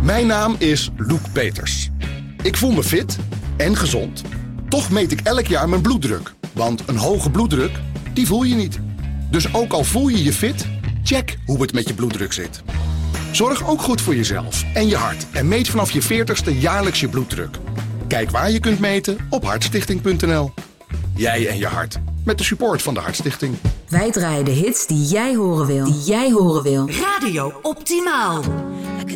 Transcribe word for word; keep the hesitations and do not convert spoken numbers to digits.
Mijn naam is Loek Peters. Ik voel me fit en gezond. Toch meet ik elk jaar mijn bloeddruk. Want een hoge bloeddruk, die voel je niet. Dus ook al voel je je fit, check hoe het met je bloeddruk zit. Zorg ook goed voor jezelf en je hart en meet vanaf je veertigste jaarlijks je bloeddruk. Kijk waar je kunt meten op hartstichting punt n l. Jij en je hart, met de support van de Hartstichting. Wij draaien de hits die jij horen wil. Die jij horen wil. Radio Optimaal.